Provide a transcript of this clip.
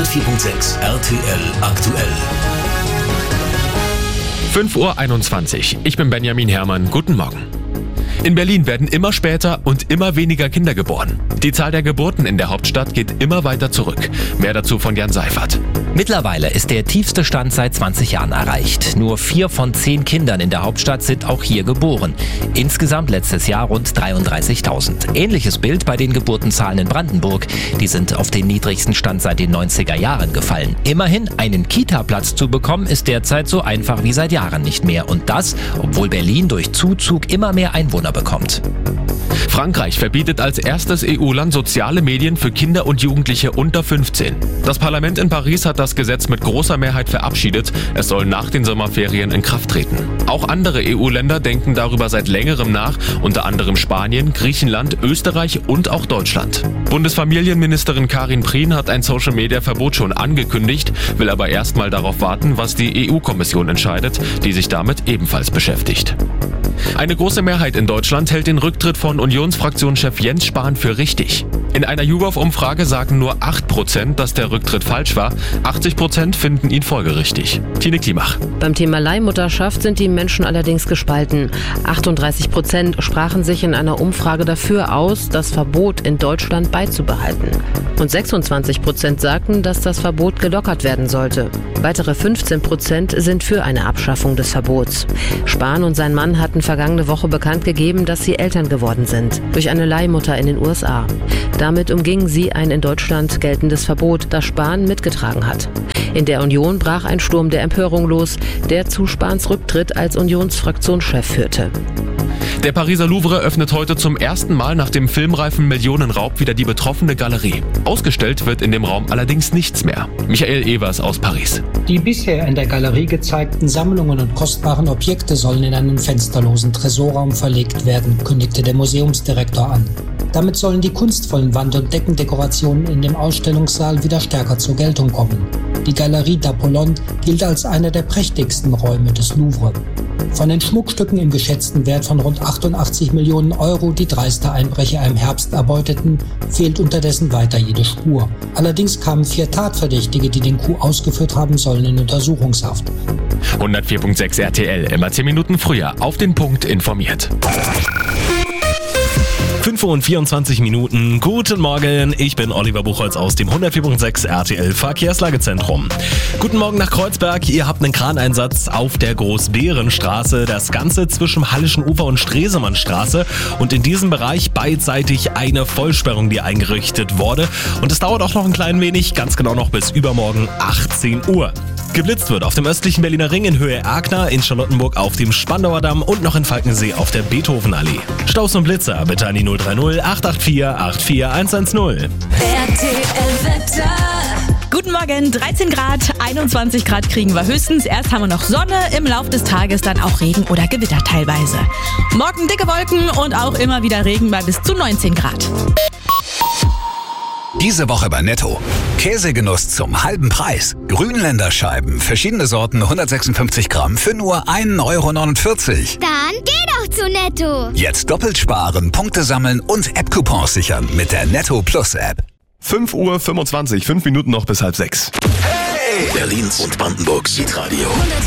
104.6 RTL aktuell. 5:21 Uhr. Ich bin Benjamin Herrmann. Guten Morgen. In Berlin werden immer später und immer weniger Kinder geboren. Die Zahl der Geburten in der Hauptstadt geht immer weiter zurück. Mehr dazu von Jan Seifert. Mittlerweile ist der tiefste Stand seit 20 Jahren erreicht. Nur 4 von 10 Kindern in der Hauptstadt sind auch hier geboren. Insgesamt letztes Jahr rund 33.000. Ähnliches Bild bei den Geburtenzahlen in Brandenburg. Die sind auf den niedrigsten Stand seit den 90er Jahren gefallen. Immerhin, einen Kita-Platz zu bekommen, ist derzeit so einfach wie seit Jahren nicht mehr. Und das, obwohl Berlin durch Zuzug immer mehr Einwohner bekommt. Frankreich verbietet als erstes EU-Land soziale Medien für Kinder und Jugendliche unter 15. Das Parlament in Paris hat das Gesetz mit großer Mehrheit verabschiedet. Es soll nach den Sommerferien in Kraft treten. Auch andere EU-Länder denken darüber seit längerem nach, unter anderem Spanien, Griechenland, Österreich und auch Deutschland. Bundesfamilienministerin Karin Prien hat ein Social-Media-Verbot schon angekündigt, will aber erstmal darauf warten, was die EU-Kommission entscheidet, die sich damit ebenfalls beschäftigt. Eine große Mehrheit in Deutschland hält den Rücktritt von Unionsfraktionschef Jens Spahn für richtig. In einer YouGov-Umfrage sagen nur 8%, dass der Rücktritt falsch war. 80% finden ihn folgerichtig. Tine Klimach. Beim Thema Leihmutterschaft sind die Menschen allerdings gespalten. 38% sprachen sich in einer Umfrage dafür aus, das Verbot in Deutschland beizubehalten. Und 26% sagten, dass das Verbot gelockert werden sollte. Weitere 15% sind für eine Abschaffung des Verbots. Spahn und sein Mann hatten vergangene Woche bekannt gegeben, dass sie Eltern geworden sind. Durch eine Leihmutter in den USA. Damit umgingen sie ein in Deutschland geltendes Verbot, das Spahn mitgetragen hat. In der Union brach ein Sturm der Empörung los, der zu Spahns Rücktritt als Unionsfraktionschef führte. Der Pariser Louvre öffnet heute zum ersten Mal nach dem filmreifen Millionenraub wieder die betroffene Galerie. Ausgestellt wird in dem Raum allerdings nichts mehr. Michael Evers aus Paris. Die bisher in der Galerie gezeigten Sammlungen und kostbaren Objekte sollen in einen fensterlosen Tresorraum verlegt werden, kündigte der Museumsdirektor an. Damit sollen die kunstvollen Wand- und Deckendekorationen in dem Ausstellungssaal wieder stärker zur Geltung kommen. Die Galerie d'Apollon gilt als einer der prächtigsten Räume des Louvre. Von den Schmuckstücken im geschätzten Wert von rund 88 Millionen Euro, die dreiste Einbrecher im Herbst erbeuteten, fehlt unterdessen weiter jede Spur. Allerdings kamen 4 Tatverdächtige, die den Coup ausgeführt haben sollen, in Untersuchungshaft. 104.6 RTL, immer 10 Minuten früher, auf den Punkt informiert. 5:24 Uhr. Guten Morgen, ich bin Oliver Buchholz aus dem 104.6 RTL Verkehrslagezentrum. Guten Morgen nach Kreuzberg. Ihr habt einen Kraneinsatz auf der Großbärenstraße. Das Ganze zwischen Hallischen Ufer und Stresemannstraße. Und in diesem Bereich beidseitig eine Vollsperrung, die eingerichtet wurde. Und es dauert auch noch ein klein wenig, ganz genau noch bis übermorgen 18 Uhr. Geblitzt wird auf dem östlichen Berliner Ring in Höhe Erkner, in Charlottenburg auf dem Spandauer Damm und noch in Falkensee auf der Beethovenallee. Staus und Blitzer bitte an die 030 884 84110. RTL Wetter. Guten Morgen, 13 Grad, 21 Grad kriegen wir höchstens. Erst haben wir noch Sonne, im Laufe des Tages dann auch Regen oder Gewitter teilweise. Morgen dicke Wolken und auch immer wieder Regen bei bis zu 19 Grad. Diese Woche bei Netto. Käsegenuss zum halben Preis. Grünländerscheiben, verschiedene Sorten, 156 Gramm für nur 1,49 €. Dann geh doch zu Netto. Jetzt doppelt sparen, Punkte sammeln und App-Coupons sichern mit der Netto Plus App. 5:25 Uhr, 5 Minuten noch bis 5:30. Hey! Berlins und Brandenburgs Hitradio.